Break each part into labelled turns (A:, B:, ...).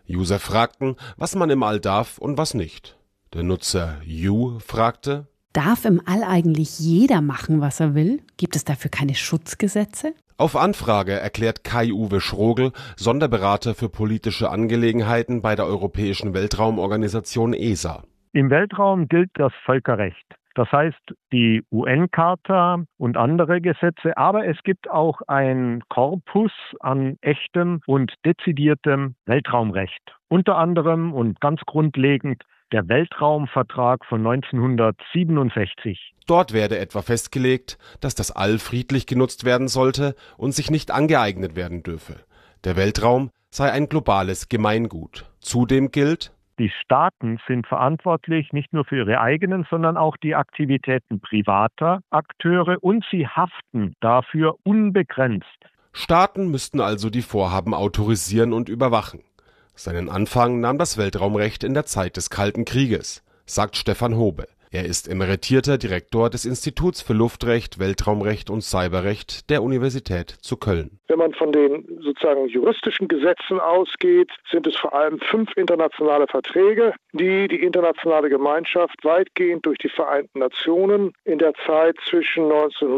A: User fragten, was man im All darf und was nicht. Der Nutzer You fragte:
B: Darf im All eigentlich jeder machen, was er will? Gibt es dafür keine Schutzgesetze?
A: Auf Anfrage erklärt Kai-Uwe Schrogel, Sonderberater für politische Angelegenheiten bei der Europäischen Weltraumorganisation ESA.
C: Im Weltraum gilt das Völkerrecht. Das heißt, die UN-Charta und andere Gesetze, aber es gibt auch einen Korpus an echtem und dezidiertem Weltraumrecht. Unter anderem und ganz grundlegend der Weltraumvertrag von 1967.
A: Dort werde etwa festgelegt, dass das All friedlich genutzt werden sollte und sich nicht angeeignet werden dürfe. Der Weltraum sei ein globales Gemeingut. Zudem gilt:
C: Die Staaten sind verantwortlich nicht nur für ihre eigenen, sondern auch die Aktivitäten privater Akteure und sie haften dafür unbegrenzt.
A: Staaten müssten also die Vorhaben autorisieren und überwachen. Seinen Anfang nahm das Weltraumrecht in der Zeit des Kalten Krieges, sagt Stefan Hobe. Er ist emeritierter Direktor des Instituts für Luftrecht, Weltraumrecht und Cyberrecht der Universität zu Köln.
D: Wenn man von den sozusagen juristischen Gesetzen ausgeht, sind es vor allem 5 internationale Verträge, die die internationale Gemeinschaft weitgehend durch die Vereinten Nationen in der Zeit zwischen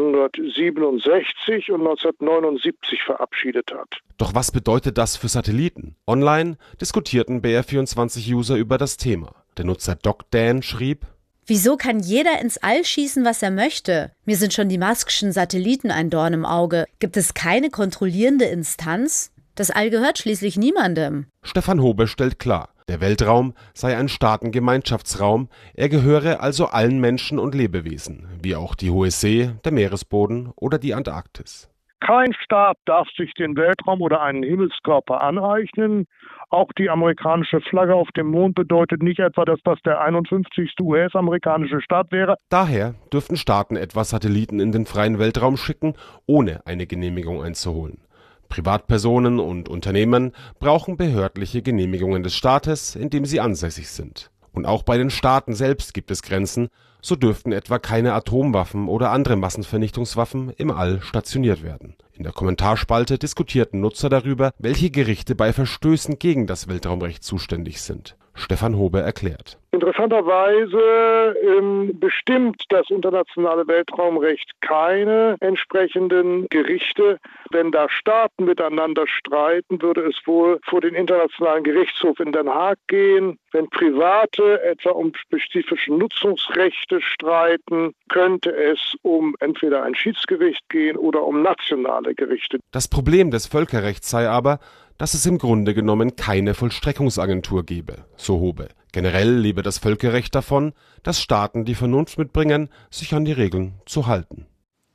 D: 1967 und 1979 verabschiedet hat.
A: Doch was bedeutet das für Satelliten? Online diskutierten BR24-User über das Thema. Der Nutzer DocDan schrieb:
E: Wieso kann jeder ins All schießen, was er möchte? Mir sind schon die Musk'schen Satelliten ein Dorn im Auge. Gibt es keine kontrollierende Instanz? Das All gehört schließlich niemandem.
A: Stefan Hobe stellt klar, der Weltraum sei ein Staatengemeinschaftsraum, er gehöre also allen Menschen und Lebewesen, wie auch die hohe See, der Meeresboden oder die Antarktis.
D: Kein Staat darf sich den Weltraum oder einen Himmelskörper aneignen. Auch die amerikanische Flagge auf dem Mond bedeutet nicht etwa, dass das der 51. US-amerikanische Staat wäre.
A: Daher dürften Staaten etwa Satelliten in den freien Weltraum schicken, ohne eine Genehmigung einzuholen. Privatpersonen und Unternehmen brauchen behördliche Genehmigungen des Staates, in dem sie ansässig sind. Und auch bei den Staaten selbst gibt es Grenzen, so dürften etwa keine Atomwaffen oder andere Massenvernichtungswaffen im All stationiert werden. In der Kommentarspalte diskutierten Nutzer darüber, welche Gerichte bei Verstößen gegen das Weltraumrecht zuständig sind. Stefan Hobe erklärt:
D: Interessanterweise bestimmt das internationale Weltraumrecht keine entsprechenden Gerichte. Wenn da Staaten miteinander streiten, würde es wohl vor den Internationalen Gerichtshof in Den Haag gehen. Wenn Private etwa um spezifische Nutzungsrechte streiten, könnte es um entweder ein Schiedsgericht gehen oder um nationale Gerichte.
A: Das Problem des Völkerrechts sei aber, dass es im Grunde genommen keine Vollstreckungsagentur gebe, so Hobe. Generell lebe das Völkerrecht davon, dass Staaten die Vernunft mitbringen, sich an die Regeln zu halten.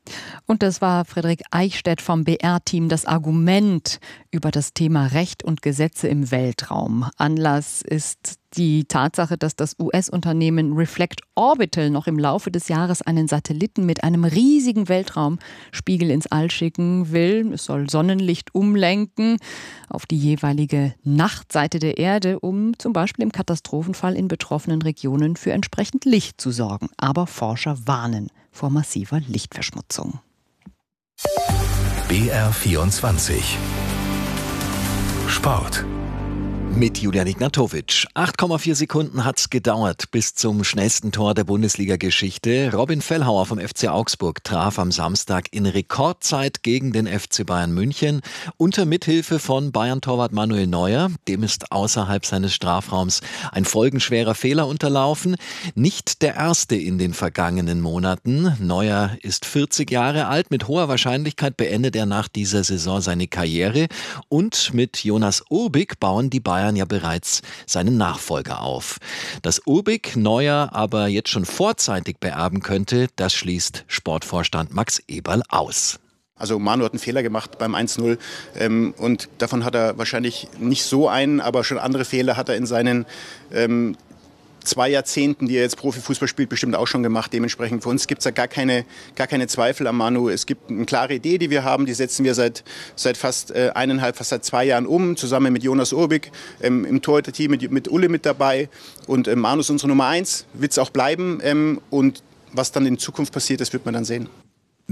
F: Und das war Friedrich Eichstädt vom BR-Team, das Argument über das Thema Recht und Gesetze im Weltraum. Anlass ist die Tatsache, dass das US-Unternehmen Reflect Orbital noch im Laufe des Jahres einen Satelliten mit einem riesigen Weltraumspiegel ins All schicken will. Es soll Sonnenlicht umlenken auf die jeweilige Nachtseite der Erde, um zum Beispiel im Katastrophenfall in betroffenen Regionen für entsprechend Licht zu sorgen. Aber Forscher warnen vor massiver Lichtverschmutzung.
G: BR24 Sport.
H: Mit Julian Ignatowitsch. 8,4 Sekunden hat's gedauert bis zum schnellsten Tor der Bundesliga-Geschichte. Robin Fellhauer vom FC Augsburg traf am Samstag in Rekordzeit gegen den FC Bayern München unter Mithilfe von Bayern-Torwart Manuel Neuer. Dem ist außerhalb seines Strafraums ein folgenschwerer Fehler unterlaufen. Nicht der erste in den vergangenen Monaten. Neuer ist 40 Jahre alt. Mit hoher Wahrscheinlichkeit beendet er nach dieser Saison seine Karriere. Und mit Jonas Urbik bauen die Bayern ja bereits seinen Nachfolger auf. Dass Urbik Neuer aber jetzt schon vorzeitig beerben könnte, das schließt Sportvorstand Max Eberl aus.
I: Also Manu hat einen Fehler gemacht beim 1-0 und davon hat er wahrscheinlich nicht so einen, aber schon andere Fehler hat er in seinen 2 Jahrzehnten, die er jetzt Profifußball spielt, bestimmt auch schon gemacht. Dementsprechend für uns gibt es da gar keine Zweifel an Manu. Es gibt eine klare Idee, die wir haben. Die setzen wir seit fast 2 Jahren um, zusammen mit Jonas Urbik im Torhüter-Team, mit Ulle mit dabei. Und Manu ist unsere Nummer 1, wird es auch bleiben. Und was dann in Zukunft passiert, das wird man dann sehen.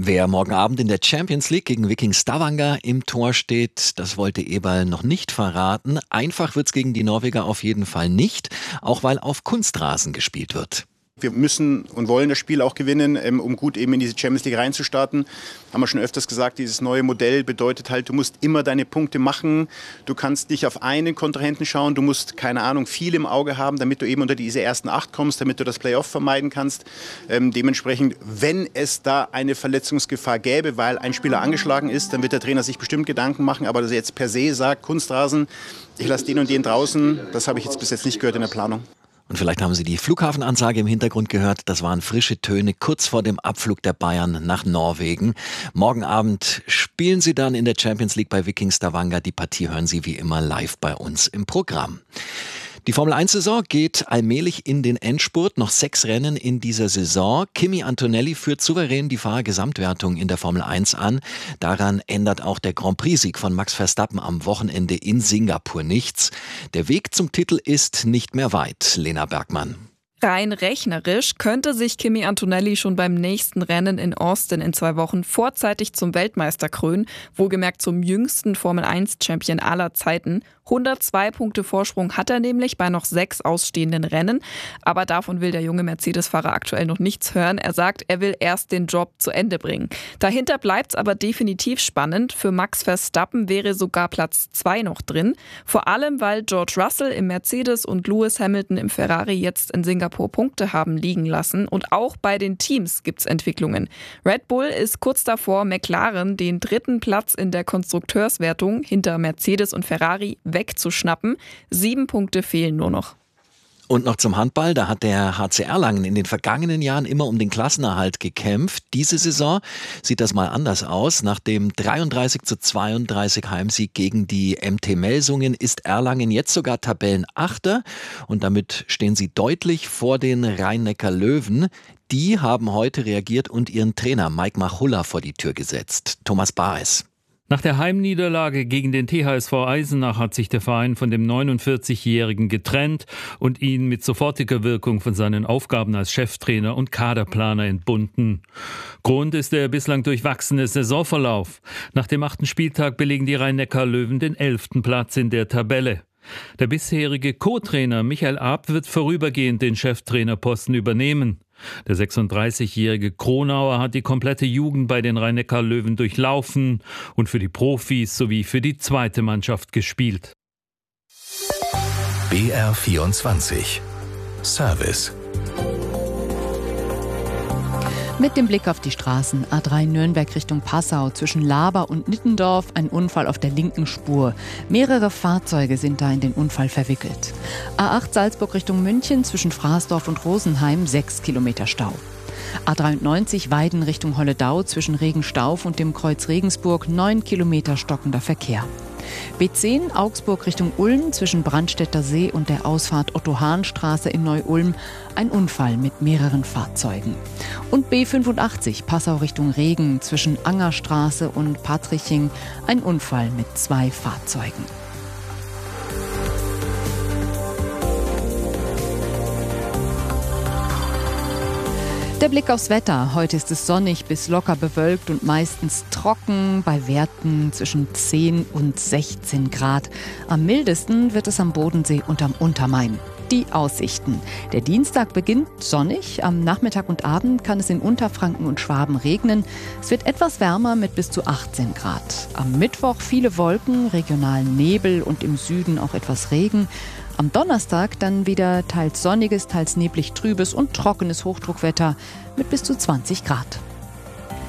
H: Wer morgen Abend in der Champions League gegen Viking Stavanger im Tor steht, das wollte Eberl noch nicht verraten. Einfach wird's gegen die Norweger auf jeden Fall nicht, auch weil auf Kunstrasen gespielt wird.
I: Wir müssen und wollen das Spiel auch gewinnen, um gut eben in diese Champions League reinzustarten. Haben wir schon öfters gesagt, dieses neue Modell bedeutet halt, du musst immer deine Punkte machen. Du kannst nicht auf einen Kontrahenten schauen. Du musst, keine Ahnung, viel im Auge haben, damit du eben unter diese ersten 8 kommst, damit du das Playoff vermeiden kannst. Dementsprechend, wenn es da eine Verletzungsgefahr gäbe, weil ein Spieler angeschlagen ist, dann wird der Trainer sich bestimmt Gedanken machen. Aber dass er jetzt per se sagt, Kunstrasen, ich lasse den und den draußen, das habe ich jetzt bis jetzt nicht gehört in der Planung.
H: Und vielleicht haben Sie die Flughafenansage im Hintergrund gehört. Das waren frische Töne kurz vor dem Abflug der Bayern nach Norwegen. Morgen Abend spielen sie dann in der Champions League bei Viking Stavanger. Die Partie hören Sie wie immer live bei uns im Programm. Die Formel-1-Saison geht allmählich in den Endspurt. Noch 6 Rennen in dieser Saison. Kimi Antonelli führt souverän die Fahrergesamtwertung in der Formel 1 an. Daran ändert auch der Grand Prix-Sieg von Max Verstappen am Wochenende in Singapur nichts. Der Weg zum Titel ist nicht mehr weit. Lena Bergmann.
G: Rein rechnerisch könnte sich Kimi Antonelli schon beim nächsten Rennen in Austin in 2 Wochen vorzeitig zum Weltmeister krönen, wohlgemerkt zum jüngsten Formel-1-Champion aller Zeiten. 102 Punkte Vorsprung hat er nämlich bei noch 6 ausstehenden Rennen. Aber davon will der junge Mercedes-Fahrer aktuell noch nichts hören. Er sagt, er will erst den Job zu Ende bringen. Dahinter bleibt es aber definitiv spannend. Für Max Verstappen wäre sogar Platz 2 noch drin. Vor allem, weil George Russell im Mercedes und Lewis Hamilton im Ferrari jetzt in Singapur Punkte haben liegen lassen. Und auch bei den Teams gibt es Entwicklungen. Red Bull ist kurz davor, McLaren den 3. Platz in der Konstrukteurswertung hinter Mercedes und Ferrari wegzuschnappen. 7 Punkte fehlen nur noch.
H: Und noch zum Handball, da hat der HC Erlangen in den vergangenen Jahren immer um den Klassenerhalt gekämpft. Diese Saison sieht das mal anders aus. Nach dem 33:32 Heimsieg gegen die MT Melsungen ist Erlangen jetzt sogar Tabellenachter und damit stehen sie deutlich vor den Rhein-Neckar-Löwen. Die haben heute reagiert und ihren Trainer Mike Machulla vor die Tür gesetzt. Thomas Baes.
J: Nach der Heimniederlage gegen den THSV Eisenach hat sich der Verein von dem 49-Jährigen getrennt und ihn mit sofortiger Wirkung von seinen Aufgaben als Cheftrainer und Kaderplaner entbunden. Grund ist der bislang durchwachsene Saisonverlauf. Nach dem 8. Spieltag belegen die Rhein-Neckar-Löwen den 11. Platz in der Tabelle. Der bisherige Co-Trainer Michael Arp wird vorübergehend den Cheftrainerposten übernehmen. Der 36-jährige Kronauer hat die komplette Jugend bei den Rhein-Neckar-Löwen durchlaufen und für die Profis sowie für die zweite Mannschaft gespielt.
K: BR24 Service.
F: Mit dem Blick auf die Straßen, A3 Nürnberg Richtung Passau, zwischen Laber und Nittendorf ein Unfall auf der linken Spur. Mehrere Fahrzeuge sind da in den Unfall verwickelt. A8 Salzburg Richtung München, zwischen Fraßdorf und Rosenheim 6 Kilometer Stau. A93 Weiden Richtung Holledau, zwischen Regenstauf und dem Kreuz Regensburg 9 Kilometer stockender Verkehr. B10 Augsburg Richtung Ulm, zwischen Brandstätter See und der Ausfahrt Otto-Hahn-Straße in Neu-Ulm ein Unfall mit mehreren Fahrzeugen. Und B85 Passau Richtung Regen, zwischen Angerstraße und Patriching ein Unfall mit 2 Fahrzeugen. Der Blick aufs Wetter. Heute ist es sonnig bis locker bewölkt und meistens trocken bei Werten zwischen 10 und 16 Grad. Am mildesten wird es am Bodensee und am Untermain. Die Aussichten. Der Dienstag beginnt sonnig. Am Nachmittag und Abend kann es in Unterfranken und Schwaben regnen. Es wird etwas wärmer mit bis zu 18 Grad. Am Mittwoch viele Wolken, regionalen Nebel und im Süden auch etwas Regen. Am Donnerstag dann wieder teils sonniges, teils neblig trübes und trockenes Hochdruckwetter mit bis zu 20 Grad.